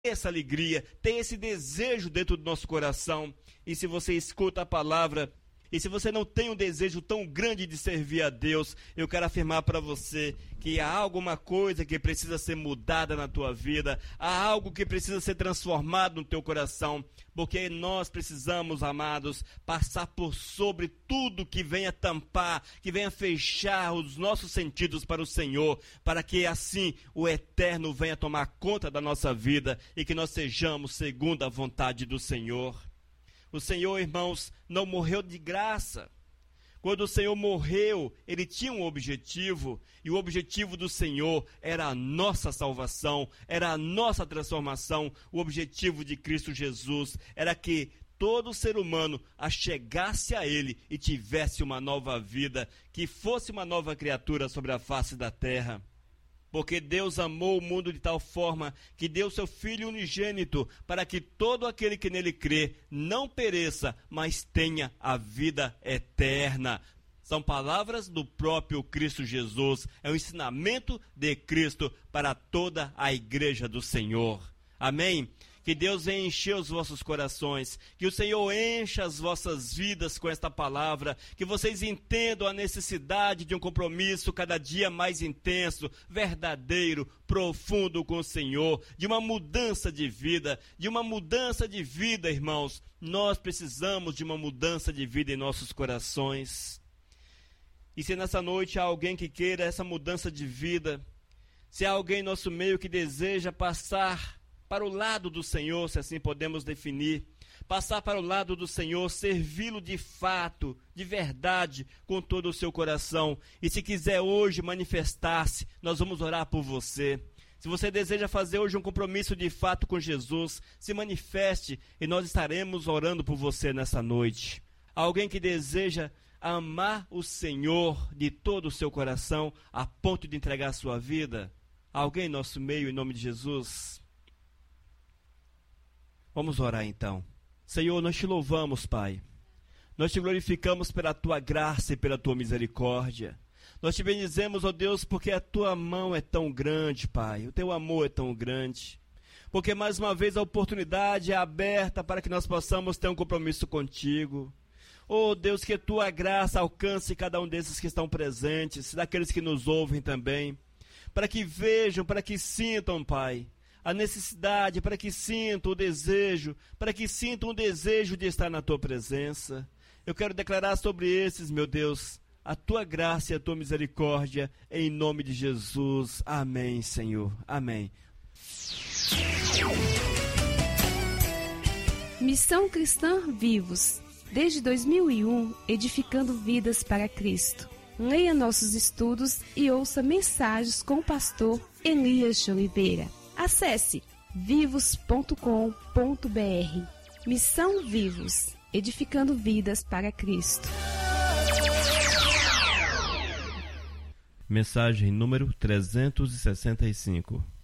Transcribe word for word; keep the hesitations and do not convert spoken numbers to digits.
essa alegria, tem esse desejo dentro do nosso coração. E se você escuta a palavra, e se você não tem um desejo tão grande de servir a Deus, eu quero afirmar para você que há alguma coisa que precisa ser mudada na tua vida, há algo que precisa ser transformado no teu coração, porque nós precisamos, amados, passar por sobre tudo que venha tampar, que venha fechar os nossos sentidos para o Senhor, para que assim o eterno venha tomar conta da nossa vida e que nós sejamos segundo a vontade do Senhor. O Senhor, irmãos, não morreu de graça. Quando o Senhor morreu, Ele tinha um objetivo, e o objetivo do Senhor era a nossa salvação, era a nossa transformação. O objetivo de Cristo Jesus era que todo ser humano achegasse a Ele e tivesse uma nova vida, que fosse uma nova criatura sobre a face da terra. Porque Deus amou o mundo de tal forma que deu seu Filho unigênito para que todo aquele que nele crê não pereça, mas tenha a vida eterna. São palavras do próprio Cristo Jesus. É o ensinamento de Cristo para toda a igreja do Senhor. Amém? Que Deus venha encher os vossos corações, que o Senhor encha as vossas vidas com esta palavra, que vocês entendam a necessidade de um compromisso cada dia mais intenso, verdadeiro, profundo com o Senhor, de uma mudança de vida, de uma mudança de vida, irmãos. Nós precisamos de uma mudança de vida em nossos corações. E se nessa noite há alguém que queira essa mudança de vida, se há alguém em nosso meio que deseja passar para o lado do Senhor, se assim podemos definir, passar para o lado do Senhor, servi-lo de fato, de verdade, com todo o seu coração, e se quiser hoje manifestar-se, nós vamos orar por você. Se você deseja fazer hoje um compromisso de fato com Jesus, se manifeste e nós estaremos orando por você nessa noite. Alguém que deseja amar o Senhor de todo o seu coração, a ponto de entregar a sua vida? Alguém em nosso meio, em nome de Jesus? Vamos orar então. Senhor, nós te louvamos, Pai. Nós te glorificamos pela tua graça e pela tua misericórdia. Nós te bendizemos, ó Deus, porque a tua mão é tão grande, Pai. O teu amor é tão grande. Porque mais uma vez a oportunidade é aberta para que nós possamos ter um compromisso contigo. Oh Deus, que a tua graça alcance cada um desses que estão presentes, daqueles que nos ouvem também, para que vejam, para que sintam, Pai, a necessidade, para que sintam o desejo, para que sintam o desejo de estar na tua presença. Eu quero declarar sobre esses, meu Deus, a tua graça e a tua misericórdia, em nome de Jesus. Amém, Senhor. Amém. Missão Cristã Vivos, desde dois mil e um, edificando vidas para Cristo. Leia nossos estudos e ouça mensagens com o pastor Elias de Oliveira. Acesse vivos ponto com ponto br. Missão Vivos, edificando vidas para Cristo. Mensagem número trezentos e sessenta e cinco.